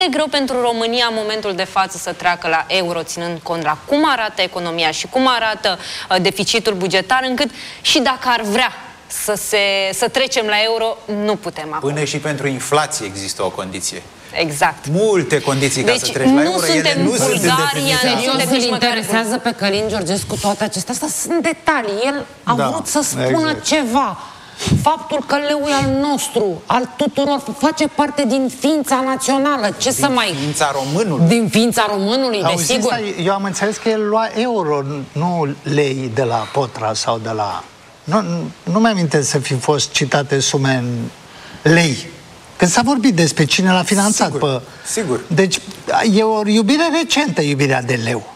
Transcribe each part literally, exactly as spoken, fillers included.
E greu pentru România în momentul de față să treacă la euro, ținând cont la cum arată economia și cum arată uh, deficitul bugetar, încât și dacă ar vrea să, se, să trecem la euro, nu putem acum. Până și pentru inflație există o condiție. Exact. Multe condiții ca deci, să treci la euro, ele nu sunt Bulgaria, Serios, îl interesează pe Călin Georgescu toate acestea. Astea sunt detalii. El a da, vrut să spună exact. ceva. Faptul că leul e al nostru, al tuturor, face parte din ființa națională. Ce din să mai... ființa românului. Din ființa românului, desigur. Eu am înțeles că el lua euro, nu lei de la Potra sau de la... Nu, nu mi-am amintesc să fi fost citate sume în lei. Că s-a vorbit despre cine l-a finanțat. Sigur, pe... sigur. Deci e o iubire recentă, iubirea de leu.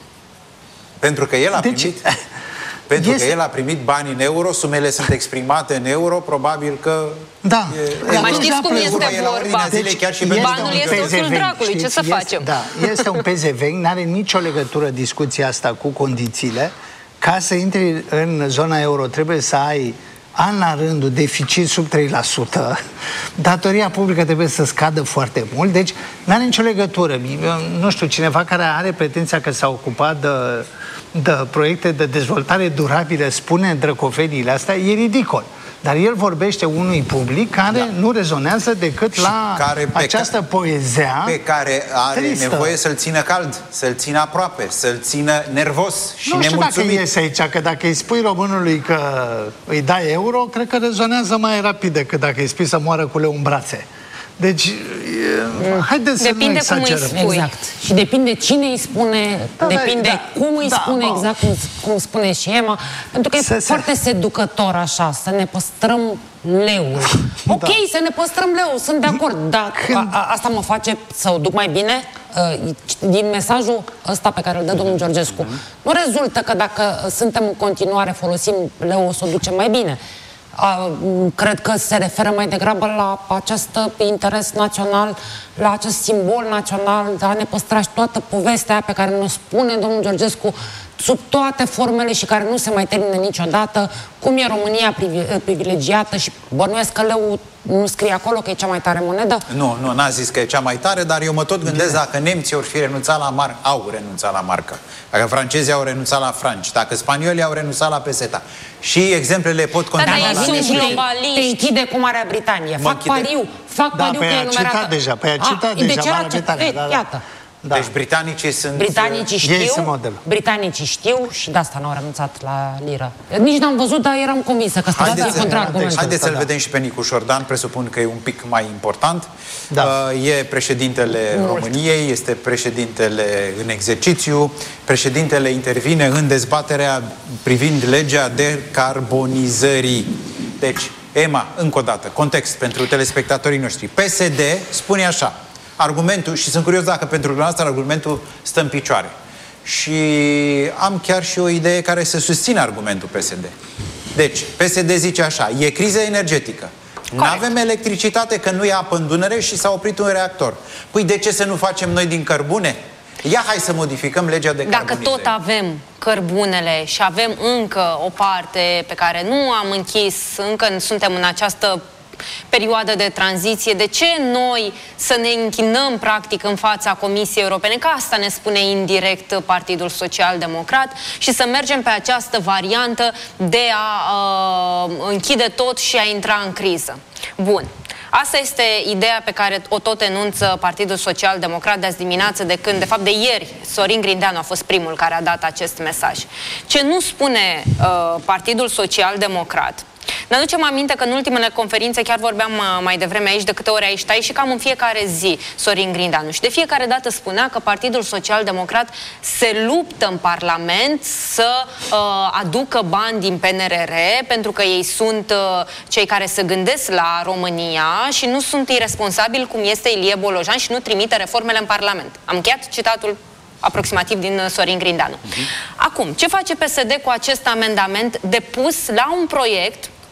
Pentru că el a deci... primit... Pentru este... că el a primit bani în euro, sumele sunt exprimate în euro, probabil că... Da. E... Mai știți cum este vorba? Deci, chiar și banul este osul dracului, știți? Ce să este, facem? Da, este un P Z V, n-are nicio legătură discuția asta cu condițiile. Ca să intri în zona euro trebuie să ai an la rândul deficit sub trei la sută, datoria publică trebuie să scadă foarte mult, deci n-are nicio legătură. Nu știu, cineva care are pretenția că s-a ocupat de, de proiecte de dezvoltare durabilă spune drăcoveniile astea, e ridicol. Dar el vorbește unui public care da. nu rezonează decât și la care, această ca, poezea pe care are tristă. nevoie să-l țină cald, să-l țină aproape, să-l țină nervos și nu nemulțumit. știu dacă iese aici, că dacă îi spui românului că îi dai euro, cred că rezonează mai rapid decât dacă îi spui să moară cu leu în brațe. Deci, mm. haideți să depinde nu exagerăm. Cum îi spui. Exact. Și depinde cine îi spune, da, depinde da, cum îi da, spune, da, exact cum, cum spune și Emma, pentru că se, e foarte seducător așa, să ne păstrăm leul. Ok, da. să ne păstrăm leul, sunt de acord, dar Când... a, a, asta mă face să o duc mai bine. Din mesajul ăsta pe care îl dă domnul Georgescu, mm-hmm. nu rezultă că dacă suntem în continuare folosim leul, o să o ducem mai bine. Uh, cred că se referă mai degrabă la acest interes național, la acest simbol național, de a ne păstra și toată povestea pe care ne-o spune domnul Georgescu sub toate formele și care nu se mai termină niciodată, cum e România privilegiată și bănuiesc că leu nu scrie acolo că e cea mai tare monedă? Nu, nu, n-a zis că e cea mai tare, dar eu mă tot gândesc dacă nemții ori fi renunțat la marcă, au renunțat la marcă, dacă francezii au renunțat la franci, dacă spaniolii au renunțat la peseta. Și exemplele pot continua. Dar la sunt nemții. globaliști. Te închide cu Marea Britanie. Fac pariu, fac da, pariu că e numerată. citat deja, pe a citat deja Marea Britanie. Da, da. Iată. Da. Deci britanicii sunt... Britanicii știu, britanicii știu și de asta n-au renunțat la liră. Nici n-am văzut, dar eram convinsă că asta e contraargumentul. Haideți să-l vedem și pe Nicu Șordan, presupun că e un pic mai important. Da. E președintele Mult. României, este președintele în exercițiu, președintele intervine în dezbaterea privind legea decarbonizării. Deci, Emma, încă o dată, context pentru telespectatorii noștri. P S D spune așa, argumentul, și sunt curios dacă pentru dumneavoastră argumentul stă în picioare. Și am chiar și o idee care să susțină argumentul P S D. Deci, P S D zice așa, e criză energetică. Nu avem electricitate că nu e apă în Dunăre și s-a oprit un reactor. Păi de ce să nu facem noi din cărbune? Ia hai să modificăm legea de Dacă tot avem cărbunele și avem încă o parte pe care nu am închis, încă suntem în această perioadă de tranziție, de ce noi să ne închinăm practic în fața Comisiei Europene, că asta ne spune indirect Partidul Social Democrat, și să mergem pe această variantă de a uh, închide tot și a intra în criză? Bun. Asta este ideea pe care o tot enunță Partidul Social Democrat de azi dimineață, de când, de fapt de ieri, Sorin Grindeanu a fost primul care a dat acest mesaj. Ce nu spune uh, Partidul Social Democrat, ne aducem aminte că în ultimele conferințe, chiar vorbeam mai devreme aici, de câte ori aici stai, și cam în fiecare zi Sorin Grindeanu. Și de fiecare dată spunea că Partidul Social Democrat se luptă în Parlament să uh, aducă bani din P N R R, pentru că ei sunt uh, cei care se gândesc la România și nu sunt irresponsabili cum este Ilie Bolojan și nu trimite reformele în Parlament. Am încheiat citatul aproximativ din Sorin Grindeanu. Uh-huh. Acum, ce face P S D cu acest amendament depus la un proiect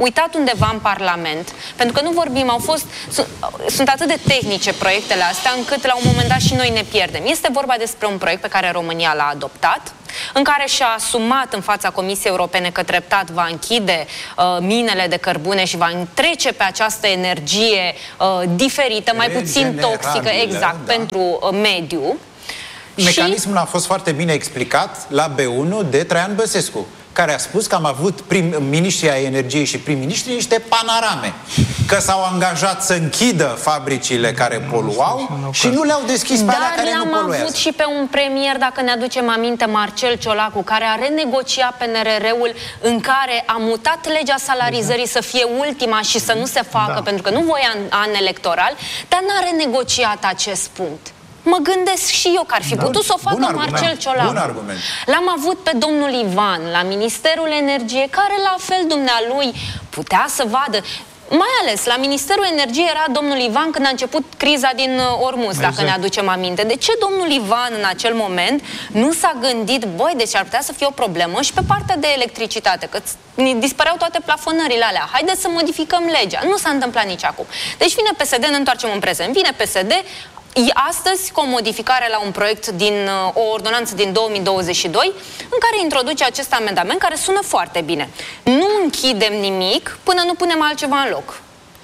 uitat undeva în Parlament, pentru că nu vorbim, au fost, sunt, sunt atât de tehnice proiectele astea, încât la un moment dat și noi ne pierdem. Este vorba despre un proiect pe care România l-a adoptat, în care și-a asumat în fața Comisiei Europene că treptat va închide uh, minele de cărbune și va trece pe această energie uh, diferită, mai puțin toxică, exact, da. pentru uh, mediu. Mecanismul și... a fost foarte bine explicat la B unu de Traian Băsescu, care a spus că am avut prim-ministrii ai energiei și prim-ministrii niște panorame, că s-au angajat să închidă fabricile care poluau și nu le-au deschis pe alea care nu poluează. Dar l-am avut și pe un premier, dacă ne aducem aminte, Marcel Ciolacu, care a renegociat P N R R-ul, în care a mutat legea salarizării să fie ultima și să nu se facă, da. pentru că nu voia an electoral, dar n-a renegociat acest punct. Mă gândesc și eu că ar fi da. putut să o facă Marcel Ciolacu. L-am avut pe domnul Ivan la Ministerul Energiei, care la fel dumnealui putea să vadă. Mai ales la Ministerul Energiei era domnul Ivan când a început criza din Ormuz, exact. dacă ne aducem aminte. De ce domnul Ivan în acel moment nu s-a gândit, băi, deci ar putea să fie o problemă și pe partea de electricitate, că dispăreau toate plafonările alea. Haideți să modificăm legea. Nu s-a întâmplat nici acum. Deci vine P S D, ne întoarcem în prezent, vine P S D astăzi cu o modificare la un proiect din o ordonanță din două mii douăzeci și doi în care introduce acest amendament care sună foarte bine. Nu închidem nimic până nu punem altceva în loc.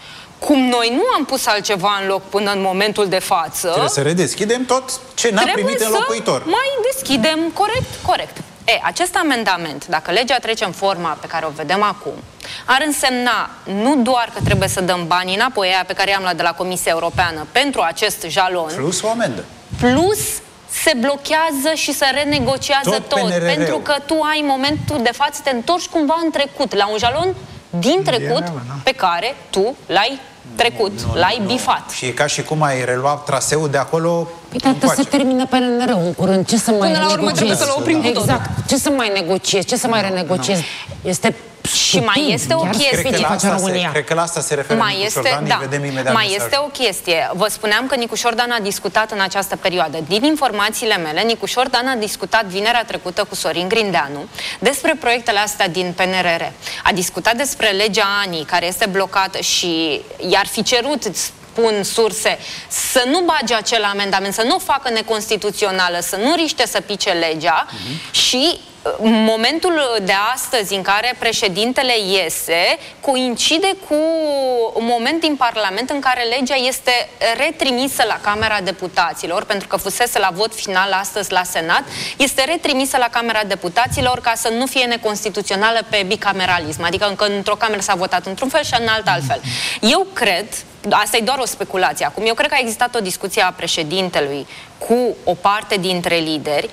Cum noi nu am pus altceva în loc până în momentul de față... Trebuie să redeschidem tot ce n-a primit înlocuitor. Mai deschidem, corect, corect. E, acest amendament, dacă legea trece în forma pe care o vedem acum, ar însemna nu doar că trebuie să dăm banii înapoi, aia pe care i-am luat de la Comisia Europeană pentru acest jalon, plus o amendă. Plus se blochează și se renegociază tot, tot pentru că tu ai în momentul de față, te întorci cumva în trecut, la un jalon din trecut pe care tu l-ai trecut, l-ai bifat. Și e ca și cum ai reluat traseul de acolo. Păi, dar se termină P N R în curând. Ce să mai negociezi? Exact. Ce să mai negociezi? Ce să mai renegociezi? Este și mai este o chestie. Cred că, se, cred că la asta se referă mai Nicu este, Șordan, da, vedem imediat mai mesaj. este o chestie. Vă spuneam că Nicu Șordan a discutat în această perioadă. Din informațiile mele, Nicu Șordan a discutat vinerea trecută cu Sorin Grindeanu despre proiectele astea din P N R R. A discutat despre legea A N I, care este blocată și i-ar fi cerut, spun surse, să nu bage acel amendament, să nu o facă neconstituțională, să nu riște să pice legea uh-huh. și momentul de astăzi în care președintele iese coincide cu un moment din Parlament în care legea este retrimisă la Camera Deputaților, pentru că fusese la vot final astăzi la Senat, este retrimisă la Camera Deputaților ca să nu fie neconstituțională pe bicameralism, adică încă într-o cameră s-a votat într-un fel și în alt altfel. Eu cred, asta e doar o speculație acum, eu cred că a existat o discuție a președintelui cu o parte dintre lideri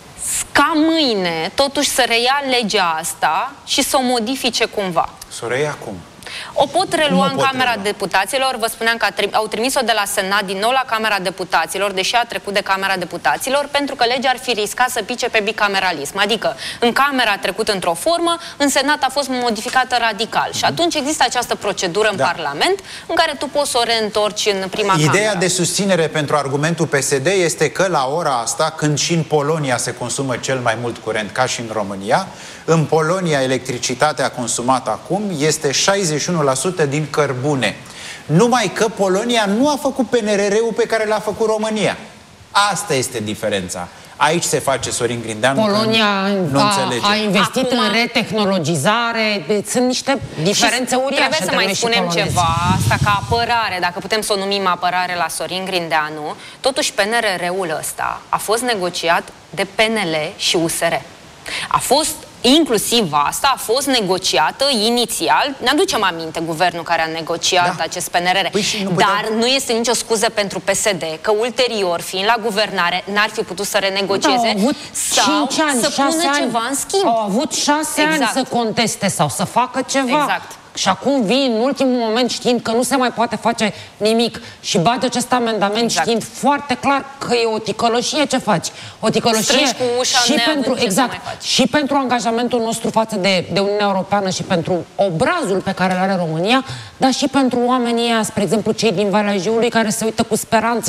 ca mâine, totuși, să reia legea asta și să o modifice cumva. Să o reia cum? O pot relua în Camera relua. Deputaților. Vă spuneam că au trimis-o de la Senat din nou la Camera Deputaților, deși a trecut de Camera Deputaților, pentru că legea ar fi riscat să pice pe bicameralism. Adică, în Camera a trecut într-o formă, în Senat a fost modificată radical. Și atunci există această procedură în da. Parlament, în care tu poți să o reîntorci în prima Ideea cameră. Ideea de susținere pentru argumentul P S D este că la ora asta, când și în Polonia se consumă cel mai mult curent, ca și în România, în Polonia electricitatea consumată acum este șaizeci și unu la sută din cărbune. Numai că Polonia nu a făcut P N R R-ul pe care l-a făcut România. Asta este diferența. Aici se face Sorin Grindeanu. Polonia nu a, a investit acum în retehnologizare. Sunt niște diferențe uriașe. Trebuie să mai spunem ceva, asta ca apărare, dacă putem să o numim apărare la Sorin Grindeanu. Totuși P N R R-ul ăsta a fost negociat de P N L și U S R. A fost, inclusiv asta, a fost negociată inițial, ne aducem aminte, guvernul care a negociat da. acest P N R R, păi nu puteam... dar nu este nicio scuză pentru P S D, că ulterior, fiind la guvernare, n-ar fi putut să renegocieze da, sau ani, să pună ani. ceva în schimb. Au avut șase exact. ani să conteste sau să facă ceva. Exact. Și acum vii în ultimul moment știind că nu se mai poate face nimic și bate acest amendament exact. știind foarte clar că e o ticăloșie ce faci. O ticăloșie cu ușa și pentru, exact, și pentru angajamentul nostru față de, de Uniunea Europeană și pentru obrazul pe care îl are România, dar și pentru oamenii ăia, spre exemplu cei din Valea Jiului, care se uită cu speranță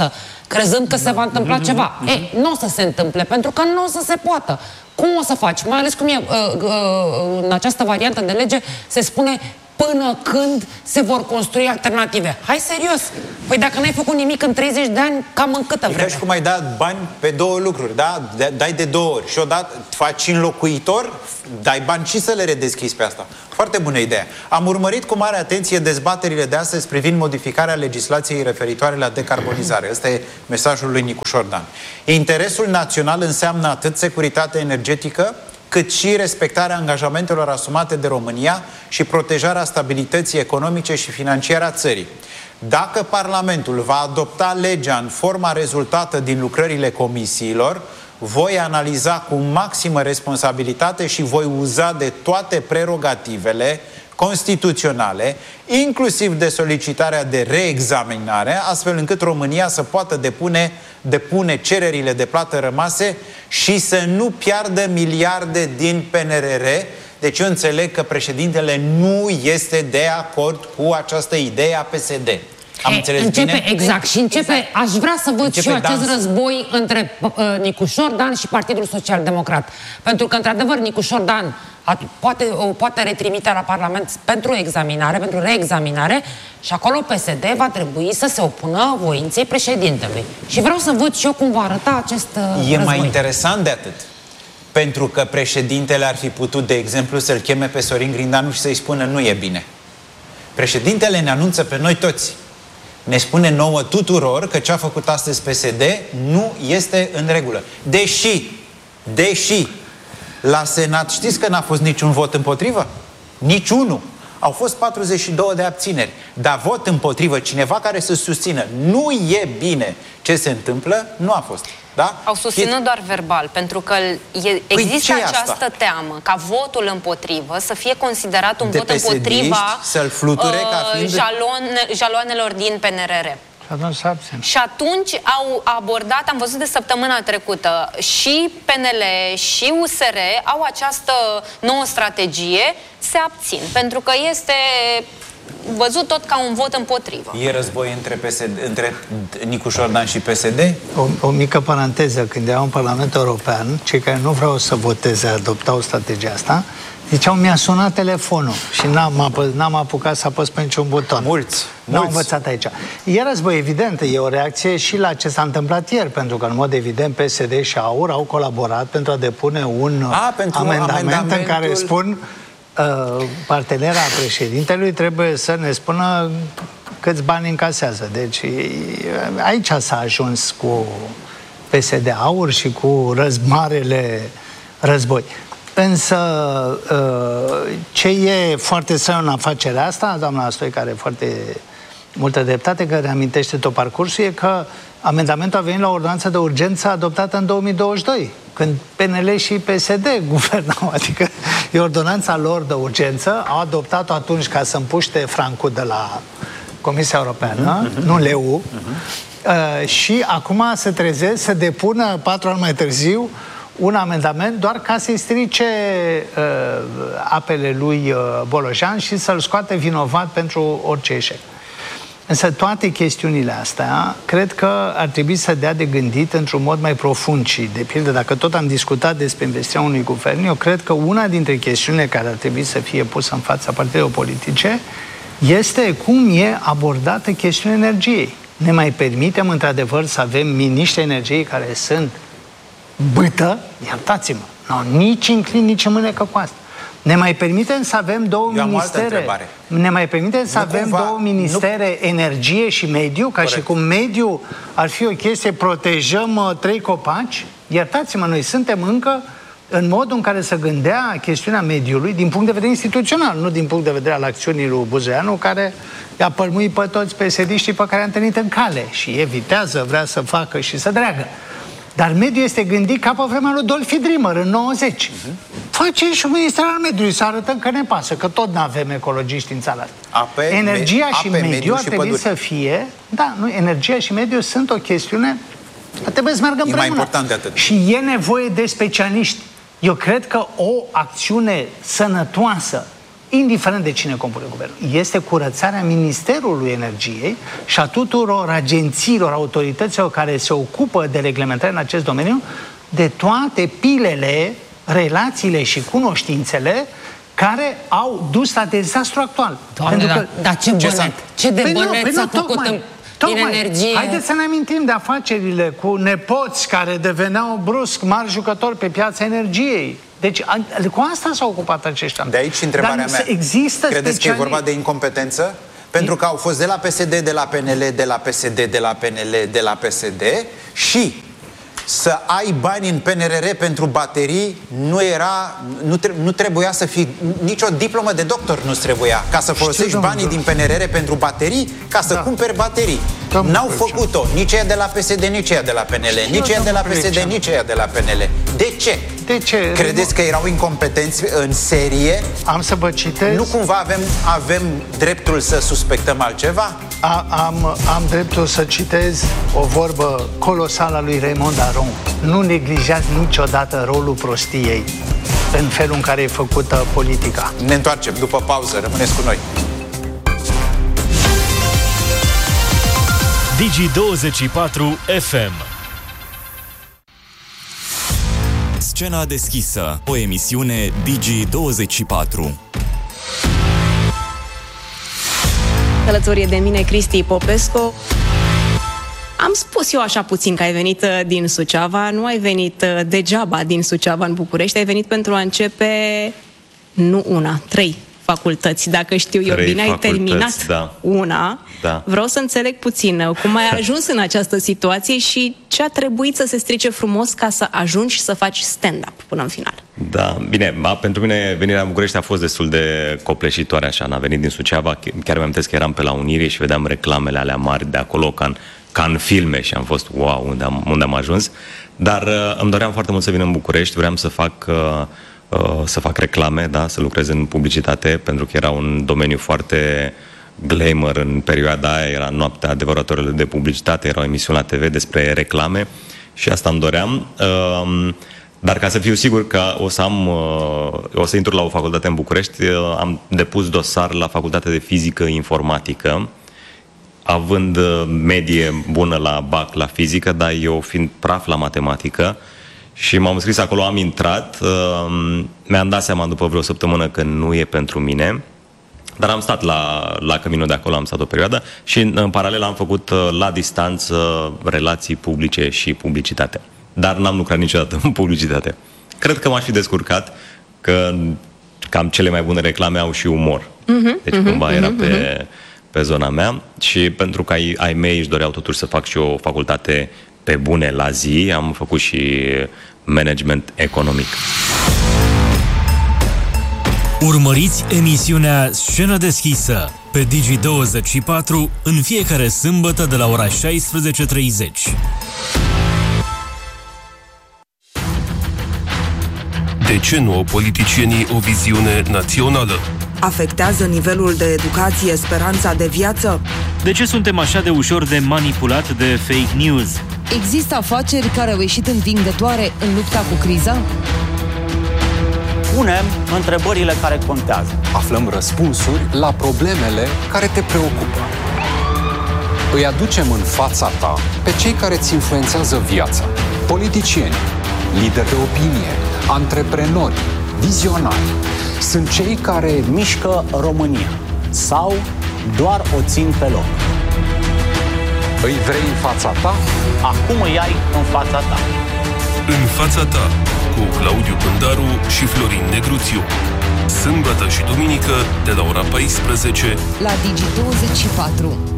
crezând că se va întâmpla ceva. E, nu o să se întâmple, pentru că nu o să se poată. Cum o să faci? Mai ales cum e uh, uh, în această variantă de lege se spune până când se vor construi alternative. Hai serios! Păi dacă n-ai făcut nimic în treizeci de ani, cam în câtă vreme? E ca și cum ai dat bani pe două lucruri, da? Dai de două ori. Și odată faci înlocuitor, dai bani și să le redeschizi pe asta. Foarte bună idee. Am urmărit cu mare atenție dezbaterile de astăzi privind modificarea legislației referitoare la decarbonizare. Ăsta e mesajul lui Nicușor Dan. Interesul național înseamnă atât securitatea energetică, cât și respectarea angajamentelor asumate de România și protejarea stabilității economice și financiare a țării. Dacă Parlamentul va adopta legea în forma rezultată din lucrările comisiilor, voi analiza cu maximă responsabilitate și voi uza de toate prerogativele constituționale, inclusiv de solicitarea de reexaminare, astfel încât România să poată depune, depune cererile de plată rămase și să nu piardă miliarde din P N R R. Deci eu înțeleg că președintele nu este de acord cu această idee a P S D. Am e, înțeles începe, bine? Exact. Și începe, exact. Aș vrea să văd începe și eu acest dans. război între uh, Nicușor Dan și Partidul Social Democrat. Pentru că, într-adevăr, Nicușor Dan a, poate, o poate retrimite la Parlament pentru examinare, pentru reexaminare și acolo P S D va trebui să se opună voinței președintelui. Și vreau să văd și eu cum va arăta acest uh, E război. mai interesant de atât. Pentru că președintele ar fi putut, de exemplu, să-l cheme pe Sorin Grindanu și să-i spună nu e bine. Președintele ne anunță pe noi toți. Ne spune nouă tuturor că ce a făcut astăzi P S D nu este în regulă. Deși, deși, la Senat știți că n-a fost niciun vot împotrivă? Niciunul. Au fost patruzeci și două de abțineri. Dar vot împotrivă, cineva care să susțină nu e bine ce se întâmplă, nu a fost. Da? Au susținut e... doar verbal, pentru că e, există păi această teamă ca votul împotrivă să fie considerat un de vot împotriva să-l fluture uh, ca fiind... jalon, jaloanelor din P N R R. Și atunci au abordat, am văzut de săptămâna trecută, și P N L și U S R au această nouă strategie, se abțin, pentru că este văzut tot ca un vot împotrivă. E război între, P S D, între Nicușor Dan și P S D? O, o mică paranteză, când erau în Parlamentul European, cei care nu vreau să voteze adoptau strategia asta, ziceau, mi-a sunat telefonul și n-am apucat să apăs pe niciun buton. Mulți, N-au învățat aici. E război, evident, e o reacție și la ce s-a întâmplat ieri, pentru că, în mod evident, P S D și A U R au colaborat pentru a depune un a, amendament amendamentul... în care spun uh, partenera președintelui trebuie să ne spună câți bani încasează. Deci aici s-a ajuns cu P S D A U R și cu răzmarele război. Însă, ce e foarte strân în afacerea asta, doamna Stoica are foarte multă dreptate, că reamintește tot parcursul, e că amendamentul a venit la ordonanță de urgență adoptată în două mii douăzeci și doi, când P N L și P S D guvernau, adică e ordonanța lor de urgență, au adoptat-o atunci ca să împuște francul de la Comisia Europeană, uh-huh. nu L E U, uh-huh. uh, și acum se trezesc să depună patru ani mai târziu un amendament doar ca să-i strice uh, apele lui uh, Bolojan și să-l scoate vinovat pentru orice eșec. Însă toate chestiunile astea cred că ar trebui să dea de gândit într-un mod mai profund și, de pildă, dacă tot am discutat despre investirea unui guvern, eu cred că una dintre chestiunile care ar trebui să fie pusă în fața partidelor politice este cum e abordată chestiunea energiei. Ne mai permitem, într-adevăr, să avem miniștri energiei care sunt bâtă, iertați-mă, nu, nici înclin, nici în mânecă cu asta. Ne mai permitem să avem două Eu ministere. Ne mai permitem să nu avem cumva, două ministere, nu... energie și mediu, ca Corect. Și cum mediu ar fi o chestie, protejăm uh, trei copaci. Iertați-mă, noi suntem încă în modul în care se gândea chestiunea mediului din punct de vedere instituțional, nu din punct de vedere al acțiunii lui Buzeanu, care i-a pălmuit pe toți P S D-știi pe care i-a întâlnit în cale și evitează, vrea să facă și să dreagă. Dar mediul este gândit ca pe vremea lui Dolphy Dreamer, în nouăzeci. Uh-huh. Face și un minister al mediului, să arătăm că ne pasă, că tot nu avem ecologiști în țara asta. Ape, energia me, și mediul mediu ar trebui păduri. Să fie... Da, nu, energia și mediul sunt o chestiune... Trebuie să meargă împreună. E mai important de atât. Și e nevoie de specialiști. Eu cred că o acțiune sănătoasă indiferent de cine compune guvernul. Este curățarea Ministerului Energiei și a tuturor agențiilor, autorităților care se ocupă de reglementare în acest domeniu, de toate pilele, relațiile și cunoștințele care au dus la dezastru actual. Doamne, Pentru da, că... dar ce bănet, ce, ce de păi bănet păi s-a făcut tocmai, în, tocmai. în energie. Haideți să ne amintim de afacerile cu nepoți care deveneau brusc mari jucători pe piața energiei. Deci cu asta s-au ocupat aceștia. De aici întrebarea Dar mea. Există Credeți speciali... că e vorba de incompetență? Pentru că au fost de la P S D, de la P N L, de la P S D, de la P N L, de la P S D și să ai bani în P N R R pentru baterii nu era, nu, tre- nu trebuia să fii, nicio diplomă de doctor nu trebuia ca să folosești Știu, banii din P N R R pentru baterii ca să da. cumperi baterii. Da, N-au făcut-o, nici ea de la P S D, nici ea de la P N L, nici ea de la P S D, nici ea de la P N L. De ce? De ce? Credeți că erau incompetenți în serie? Am să vă citesc. Nu cumva avem, avem dreptul să suspectăm altceva? A, am, am dreptul să citez o vorbă colosală a lui Raymond Aron. Nu neglijați niciodată rolul prostiei în felul în care e făcută politica. Ne întoarcem după pauză, rămâneți cu noi. Digi douăzeci și patru F M. Scena deschisă, o emisiune Digi douăzeci și patru. Alături de mine Cristi Popescu. Am spus eu așa puțin că ai venit din Suceava, nu ai venit degeaba din Suceava în București, ai venit pentru a începe nu una, trei facultăți, dacă știu eu trei bine, ai terminat da. una. Da. Vreau să înțeleg puțin cum ai ajuns în această situație și ce a trebuit să se strice frumos ca să ajungi să faci stand-up până în final. Da, bine, a, pentru mine venirea în București a fost destul de copleșitoare așa, n-a venit din Suceava, chiar mi-am amintesc că eram pe la Unirii și vedeam reclamele alea mari de acolo ca în, ca în filme și am fost, wow, unde am, unde am ajuns, dar uh, îmi doream foarte mult să vin în București, vreau să fac... Uh, să fac reclame, da, să lucrez în publicitate, pentru că era un domeniu foarte glamour în perioada aia, era noaptea adevăratorilor de publicitate, era o emisiune la T V despre reclame și asta îmi doream. Dar ca să fiu sigur că o să am, o să intru la o facultate în București, am depus dosar la Facultatea de Fizică Informatică, având medie bună la bac la fizică, dar eu fiind praf la matematică, și m-am înscris acolo, am intrat, uh, mi-am dat seama după vreo săptămână că nu e pentru mine, dar am stat la, la căminul de acolo, am stat o perioadă și în, în paralel am făcut uh, la distanță relații publice și publicitate. Dar n-am lucrat niciodată în publicitate. Cred că m-aș fi descurcat, că cam cele mai bune reclame au și umor. Uh-huh, deci uh-huh, cumva era uh-huh, pe, pe zona mea și pentru că ai, ai mei își doreau totuși să fac și o facultate pe bune la zi, am făcut și management economic. Urmăriți emisiunea Scenă deschisă pe Digi douăzeci și patru în fiecare sâmbătă de la ora șaisprezece treizeci. De ce nu au politicienii o viziune națională? Afectează nivelul de educație speranța de viață? De ce suntem așa de ușor de manipulat de fake news? Există afaceri care au ieșit învingătoare în lupta cu criza? Punem întrebările care contează. Aflăm răspunsuri la problemele care te preocupă. Îi aducem în fața ta pe cei care îți influențează viața. Politicieni, lideri de opinie, antreprenori, vizionari. Sunt cei care mișcă România sau doar o țin pe loc. Îi vrei în fața ta? Acum îi ai în fața ta. În fața ta, cu Claudiu Pândaru și Florin Negruțiu. Sâmbătă și duminică de la ora paisprezece la Digi douăzeci și patru.